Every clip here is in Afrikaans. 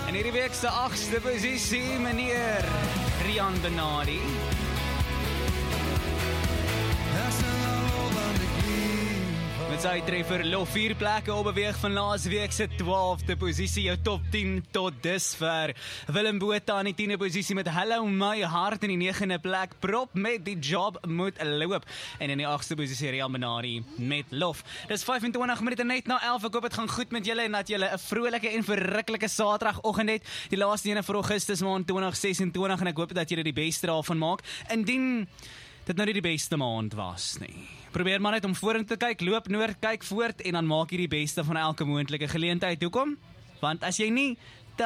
In hierdie week se 8ste posisie, meneer Rian Benardi. Met sy treffer lof 4 plekke opbeweeg van laas week se 12de posisie, jou top 10 tot dusver. Willem Botha in die 10de posisie met Hello My Heart in die 9de plek, Prop met Die Job Moet Loop. En in die 8ste posisie Rian Benardi met Lof. Dis 25 minute net na 11, ek hoop het gaan goed met julle en dat julle 'n vrolike en verruklike Saterdagoggend het. Die laaste ene vir Augustus maand 2026 en ek hoop dat julle die beste daarvan maak. Indien dit nou nie die beste maand was nie. Probeer maar net om vorentoe te kyk, loop noord, kyk voort en dan maak jy die beste van elke moontlike geleentheid. Hoekom? Want as jy nie,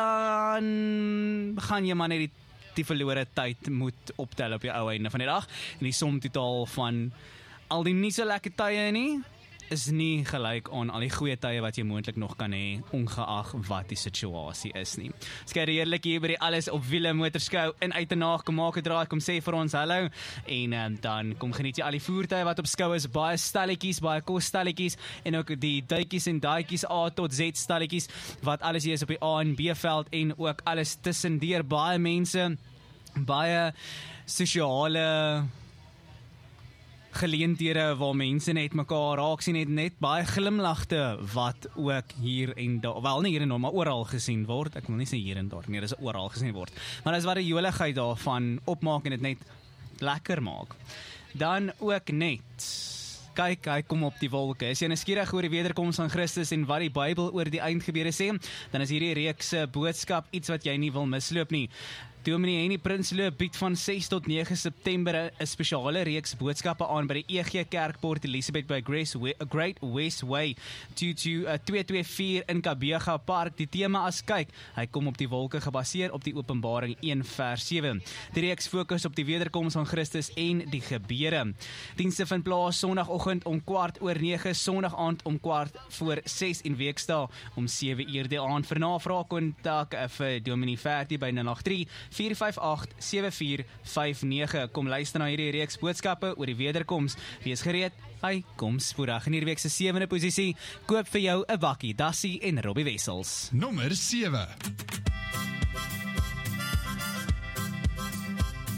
dan gaan jy maar net die verlore tyd moet optel op jou ou einde van die dag. En die som totaal van al die nie so lekker tye nie, is nie gelyk aan al die goeie tye wat jy moontlik nog kan hê, ongeag wat die situasie is nie. Skei heerlik hier by die Alles op Wiele Motorskou in Uitenaag kom maak 'n draai, kom sê vir ons hallo en dan kom geniet jy al die voertuie wat op skou is, baie stalletjies, baie kosstalletjies en ook die duitjies en daadjies A tot Z stalletjies wat alles hier is op die A en B veld en ook alles tussendeur, baie mense, baie sosiale geleenthede waar mense net mekaar raak sien, net baie glimlagte wat ook hier en daar, wel nie hier en daar, maar oral gesien word. Ek wil nie sê hier en daar nie, dis oral gesien word. Maar dis wat die joligheid daarvan opmaak en dit net lekker maak. Dan ook net kyk, hy kom op die wolke. Is jy nuuskierig oor die wederkoms van Christus en wat die Bybel oor die eindgebeure sê, dan is hierdie reeks boodskap iets wat jy nie wil misloop nie. Dominee Henny Prinsloo bied van 6 tot 9 September 'n spesiale reeks boodskappe aan by die EG Kerk Port Elizabeth by Great West Way 224 in Kabega Park. Die tema as kyk, hy kom op die wolke, gebaseer op die Openbaring 1 vers 7. Die reeks fokus op die wederkoms van Christus en die gebeure. Dienste vind plaas Sondagoggend om 8:15, Sondag aand om 5:45 en weekdae om 7:00 die aand. Vir navraag kontak vir Dominee Ferdi by 083 458-7459. Kom luister na hierdie reeks boodskappe oor die wederkoms. Wees gereed, hy kom spoedig. In hierdie week se 7de posisie, koop vir jou 'n bakkie Dassie en Robbie Wessels. Nommer 7.